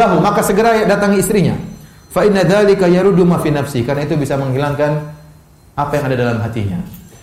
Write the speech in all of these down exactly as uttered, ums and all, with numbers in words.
ahlahu, maka segera datangi istrinya. Fa inna dzalika yaruddu ma fi nafsi, karena itu bisa menghilangkan apa yang ada dalam hatinya.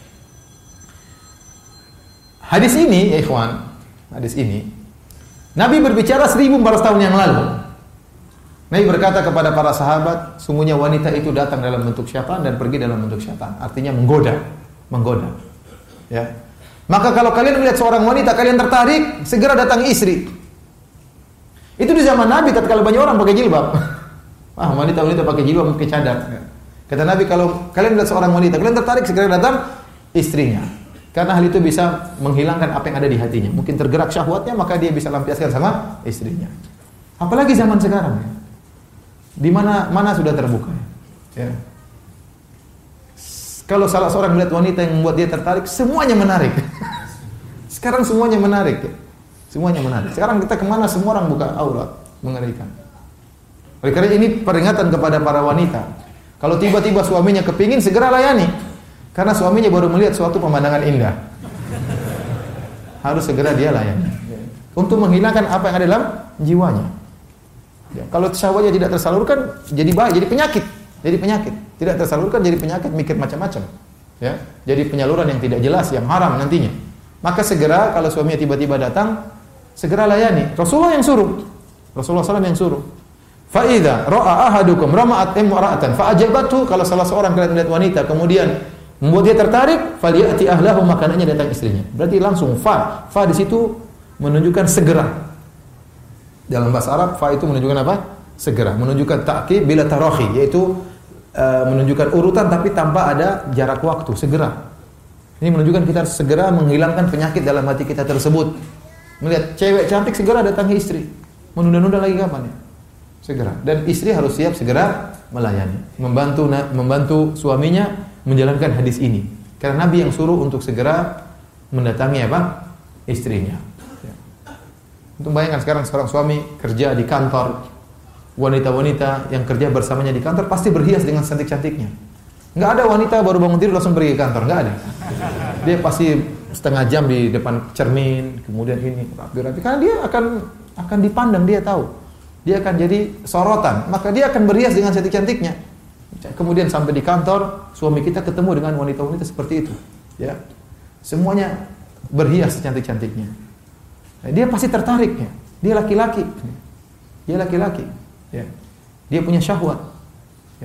Hadis ini, ya ikhwan, hadis ini Nabi berbicara seribu empat ratus tahun yang lalu. Nabi berkata kepada para sahabat, sungguhnya wanita itu datang dalam bentuk syaitan dan pergi dalam bentuk syaitan. Artinya menggoda, menggoda. Ya. Maka kalau kalian melihat seorang wanita, kalian tertarik, segera datangi istri. Itu di zaman Nabi, tatkala banyak orang pakai jilbab. Ah, wanita-wanita pakai jilbab, pakai cadar. Kata Nabi, kalau kalian melihat seorang wanita, kalian tertarik, segera datang istrinya. Karena hal itu bisa menghilangkan apa yang ada di hatinya. Mungkin tergerak syahwatnya, maka dia bisa lampiaskan sama istrinya. Apalagi zaman sekarang ya. Di mana mana sudah terbuka ya. Kalau salah seorang melihat wanita yang membuat dia tertarik, semuanya menarik. Sekarang semuanya menarik ya. Semuanya menarik. Sekarang kita kemana semua orang buka aurat, mengerikan. Oleh karena ini peringatan kepada para wanita. Kalau tiba-tiba suaminya kepingin, segera layani. Karena suaminya baru melihat suatu pemandangan indah. Harus segera dia layani. Untuk menghilangkan apa yang ada dalam jiwanya. Ya, kalau syahwatnya tidak tersalurkan, jadi bahaya, jadi penyakit, jadi penyakit. Tidak tersalurkan, jadi penyakit, mikir macam-macam. Ya, jadi penyaluran yang tidak jelas, yang haram nantinya. Maka segera kalau suaminya tiba-tiba datang, segera layani. Rasulullah yang suruh, Rasulullah shallallahu alaihi wasallam yang suruh. Fa idza ra'a ahadukum rama'at imra'atan fa ajabathu, kalau salah seorang kalian melihat wanita kemudian membuat dia tertarik, falyati ahlahu, makanannya datang istrinya. Berarti langsung fa, fa di situ menunjukkan segera. Dalam bahasa Arab, fa itu menunjukkan apa? Segera, menunjukkan ta'qib bila tarakhi, yaitu uh, menunjukkan urutan tapi tanpa ada jarak waktu, segera. Ini menunjukkan kita harus segera menghilangkan penyakit dalam hati kita tersebut. Melihat cewek cantik, segera datangi istri. Menunda-nunda lagi kapan ya? Segera. Dan istri harus siap segera melayani, membantu membantu suaminya menjalankan hadis ini. Karena Nabi yang suruh untuk segera mendatangi apa? Istrinya. Untuk bayangkan sekarang seorang suami kerja di kantor, wanita-wanita yang kerja bersamanya di kantor pasti berhias dengan cantik-cantiknya. Enggak ada wanita baru bangun tidur langsung pergi ke kantor, enggak ada. Dia pasti setengah jam di depan cermin, kemudian ini rapi-rapi, karena dia akan akan dipandang, dia tahu. Dia akan jadi sorotan, maka dia akan berhias dengan cantik-cantiknya. Kemudian sampai di kantor, suami kita ketemu dengan wanita-wanita seperti itu, ya. Semuanya berhias cantik-cantiknya. Dia pasti tertarik ya. Dia laki-laki. Dia laki-laki. Ya. Dia punya syahwat. Ya.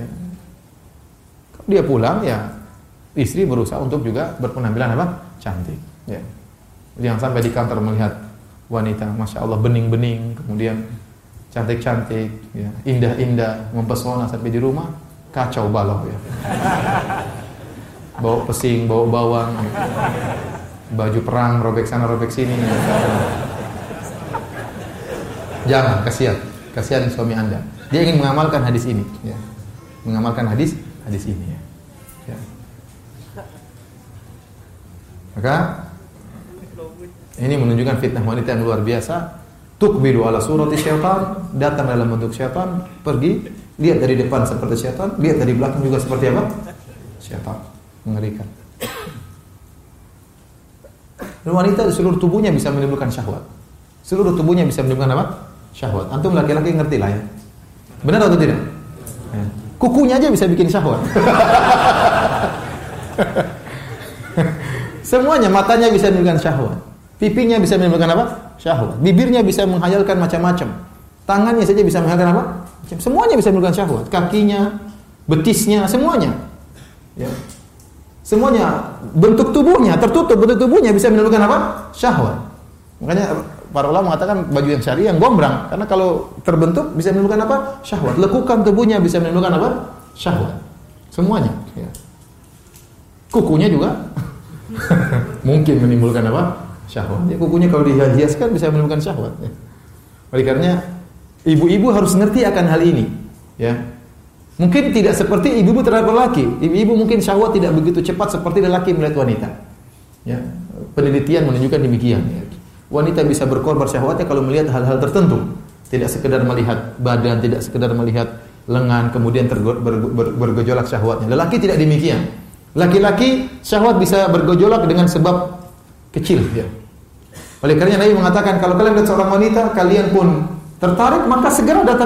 Dia pulang ya, istri berusaha untuk juga berpenampilan apa? Cantik. Ya. Jangan sampai di kantor melihat wanita, masya Allah bening-bening, kemudian cantik-cantik, ya. Indah-indah, mempesona, sampai di rumah kacau balau ya. Bawa pesing, bawa bawang, ya. Baju perang, robek sana, robek sini. Ya. Jangan, kasihan, kasihan suami Anda. Dia ingin mengamalkan hadis ini, ya. Mengamalkan hadis hadis ini, ya. Ya. Maka ini menunjukkan fitnah wanita yang luar biasa. Tuqbilu ala surati syaitan, datang dalam bentuk syaitan, pergi, lihat dari depan seperti syaitan, lihat dari belakang juga seperti apa? Syaitan. Mengerikan. Dan wanita di seluruh tubuhnya bisa menimbulkan syahwat. Seluruh tubuhnya bisa menimbulkan apa? Syahwat. Antum laki-laki ngerti lah ya. Benar atau tidak? Ya. Kukunya aja bisa bikin syahwat. Semuanya, matanya bisa menimbulkan syahwat. Pipinya bisa menimbulkan apa? Syahwat. Bibirnya bisa menghayalkan macam-macam. Tangannya saja bisa menghayalkan apa? Semuanya bisa menimbulkan syahwat. Kakinya, betisnya, semuanya. Ya. Semuanya, bentuk tubuhnya tertutup, bentuk tubuhnya bisa menimbulkan apa? Syahwat. Makanya para ulama mengatakan baju yang syari yang gombrang, karena kalau terbentuk bisa menimbulkan apa? Syahwat. Lekukan tubuhnya bisa menimbulkan apa? Syahwat. Semuanya. Ya. Kukunya juga mungkin menimbulkan apa? Syahwat. Ya, kukunya kalau dihiaskan bisa menimbulkan syahwat. Ya. Oleh karenanya ibu-ibu harus ngerti akan hal ini. Ya. Mungkin tidak seperti ibu-ibu terhadap lelaki. Ibu-ibu mungkin syahwat tidak begitu cepat seperti lelaki melihat wanita. Ya. Penelitian menunjukkan demikian. Ya. Wanita bisa berkorban syahwatnya kalau melihat hal-hal tertentu. Tidak sekedar melihat badan, tidak sekedar melihat lengan, kemudian tergo, ber, ber, bergejolak syahwatnya. Lelaki tidak demikian. Laki-laki syahwat bisa bergejolak dengan sebab kecil. Ya. Oleh karena Nabi mengatakan, kalau kalian melihat seorang wanita, kalian pun tertarik, maka segera datang